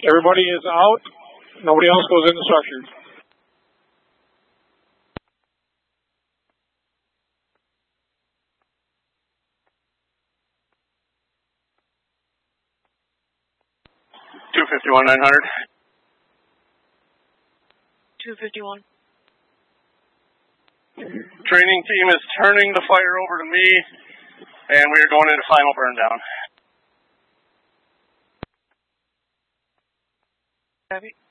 Everybody is out. Nobody else goes in the structures. $251 900. 251. Training team is turning the fire over to me, and we are going into final burn down. Copy.